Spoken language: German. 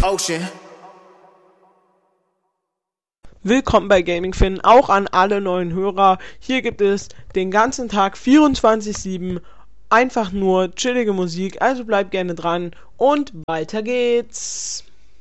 ocean. Willkommen bei Gaming Finn, auch an alle neuen Hörer. Hier gibt es den ganzen Tag 24/7 einfach nur chillige Musik, also bleibt gerne dran und weiter geht's.